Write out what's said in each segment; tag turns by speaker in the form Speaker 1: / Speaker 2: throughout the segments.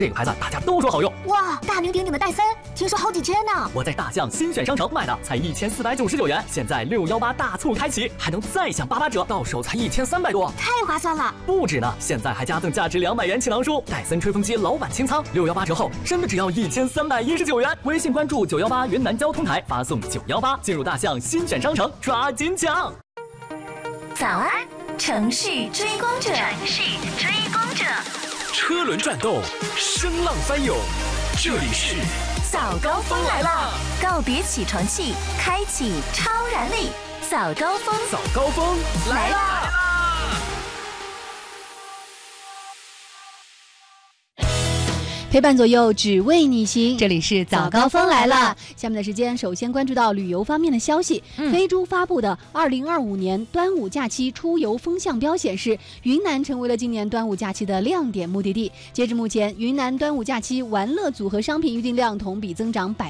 Speaker 1: 这个牌子大家都说好用。
Speaker 2: 哇，大名鼎鼎的戴森，听说好几千呢。
Speaker 1: 我在大象新选商城买的，才1499元，现在618大促开启，还能再享88折，到手才1300多，
Speaker 2: 太划算了。
Speaker 1: 不止呢，现在还加赠价值200元气囊书，戴森吹风机老版清仓，618折后真的只要1319元。微信关注918云南交通台，发送918进入大象新选商城，抓紧抢。
Speaker 2: 早安，城市追光者。
Speaker 3: 车轮转动，声浪翻涌，这里是
Speaker 2: 早高峰来了，告别起床气，开启超燃力，早高峰，
Speaker 3: 早高峰来啦！
Speaker 4: 陪伴左右，只为你行。
Speaker 5: 这里是早高峰来了。
Speaker 4: 下面的时间，首先关注到旅游方面的消息。飞猪发布的2025年端午假期出游风向标显示，云南成为了今年端午假期的亮点目的地。截至目前，云南端午假期玩乐组合商品预订量同比增长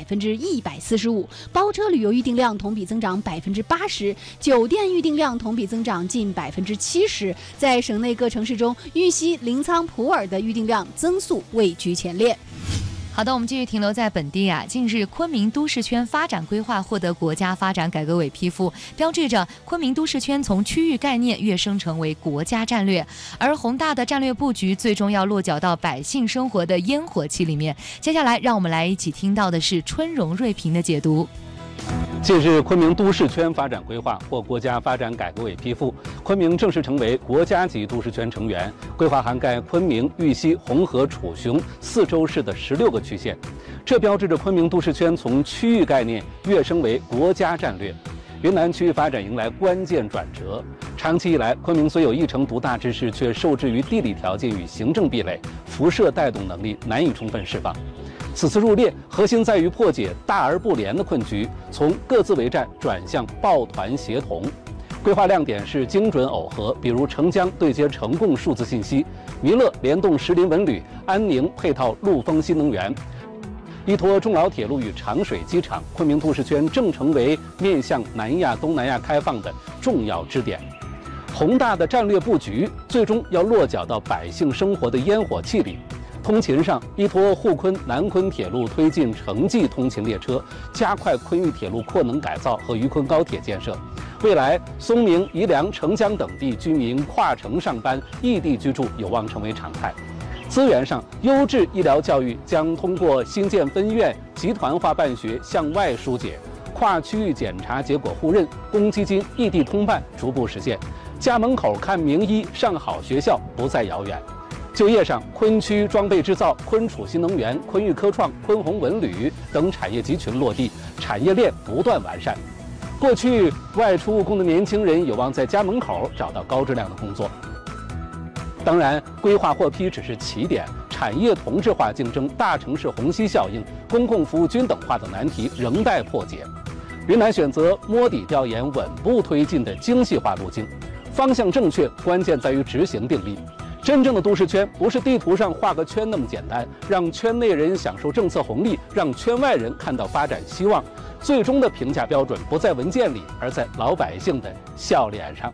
Speaker 4: 145%，包车旅游预订量同比增长80%，酒店预订量同比增长近70%。在省内各城市中，玉溪、临沧、普洱的预订量增速位居前列。
Speaker 5: 好的，我们继续停留在本地啊。近日，昆明都市圈发展规划获得国家发展改革委批复，标志着昆明都市圈从区域概念跃升成为国家战略。而宏大的战略布局最终要落脚到百姓生活的烟火气里面。接下来，让我们来一起听到的是春荣瑞平的解读。
Speaker 6: 近日，昆明都市圈发展规划获国家发展改革委批复，昆明正式成为国家级都市圈成员。规划涵盖昆明、玉溪、红河、楚雄4州市的16个区县，这标志着昆明都市圈从区域概念跃升为国家战略。云南区域发展迎来关键转折。长期以来，昆明虽有一城独大之势，却受制于地理条件与行政壁垒，辐射带动能力难以充分释放。此次入列，核心在于破解大而不连的困局，从各自为战转向抱团协同。规划亮点是精准耦合，比如澄江对接成贡数字信息，弥勒联动石林文旅，安宁配套陆丰新能源。依托中老铁路与长水机场，昆明都市圈正成为面向南亚、东南亚开放的重要支点。宏大的战略布局最终要落脚到百姓生活的烟火气里。通勤上，依托沪昆、南昆铁路推进城际通勤列车，加快昆豫铁路扩能改造和渝昆高铁建设。未来，松明、宜良、澄江等地居民跨城上班、异地居住有望成为常态。资源上，优质医疗教育将通过新建分院、集团化办学向外疏解，跨区域检查结果互认、公积金异地通办逐步实现，家门口看名医、上好学校不再遥远。就业上，昆区装备制造、昆楚新能源、昆豫科创、昆宏文旅等产业集群落地，产业链不断完善。过去外出务工的年轻人有望在家门口找到高质量的工作。当然，规划获批只是起点，产业同质化竞争、大城市虹吸效应、公共服务均等化等难题仍待破解。云南选择摸底调研、稳步推进的精细化路径，方向正确，关键在于执行定力。真正的都市圈不是地图上画个圈那么简单，让圈内人享受政策红利，让圈外人看到发展希望。最终的评价标准不在文件里，而在老百姓的笑脸上。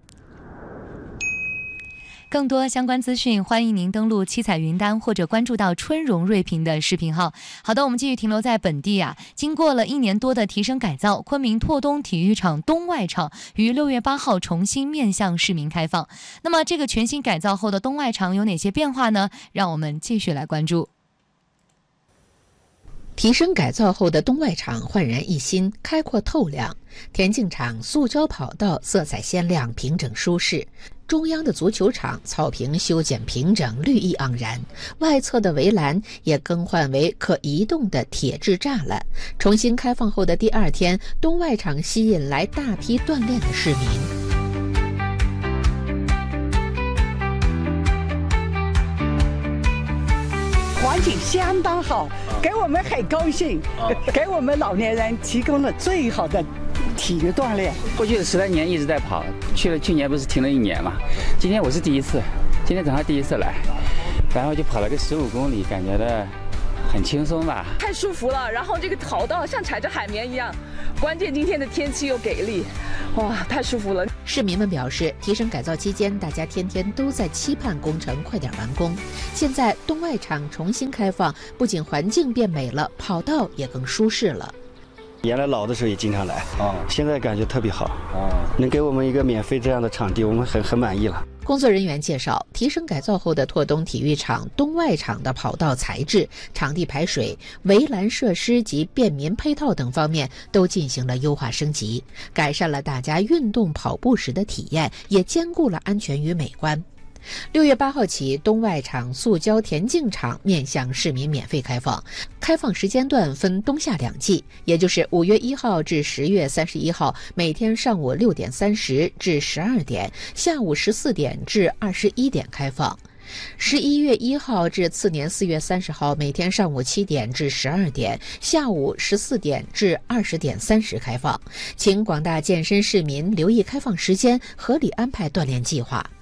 Speaker 5: 更多相关资讯，欢迎您登录七彩云丹或者关注到春荣瑞平的视频号。好的，我们继续停留在本地啊。经过了1年多的提升改造，昆明拓东体育场东外场于6月8号重新面向市民开放。那么这个全新改造后的东外场有哪些变化呢？让我们继续来关注。
Speaker 7: 提升改造后的东外场焕然一新，开阔透亮。田径场塑胶跑道色彩鲜亮，平整舒适。中央的足球场草坪修剪平整，绿意盎然，外侧的围栏也更换为可移动的铁质栅栏。重新开放后的第2天，东外场吸引来大批锻炼的市民。
Speaker 8: 环境相当好，给我们很高兴，给我们老年人提供了最好的体育锻炼。
Speaker 9: 过去的10来年一直在跑，去年不是停了1年嘛，今天我是第一次，今天早上第一次来，然后就跑了个15公里，感觉的很轻松吧？
Speaker 10: 太舒服了，然后这个跑道像踩着海绵一样，关键今天的天气又给力，哇，太舒服了。
Speaker 7: 市民们表示，提升改造期间，大家天天都在期盼工程快点完工。现在东外场重新开放，不仅环境变美了，跑道也更舒适了。
Speaker 11: 原来老的时候也经常来，现在感觉特别好，能给我们一个免费这样的场地，我们很满意了。
Speaker 7: 工作人员介绍，提升改造后的拓东体育场东外场的跑道材质、场地排水、围栏设施及便民配套等方面都进行了优化升级，改善了大家运动跑步时的体验，也兼顾了安全与美观。6月8号起，东外场塑胶田径场面向市民免费开放，开放时间段分冬夏2季，也就是5月1号至10月31号，每天上午6点30至12点，下午14点至21点开放。11月1号至次年4月30号，每天上午7点至12点，下午14点至20点30开放。请广大健身市民留意开放时间，合理安排锻炼计划。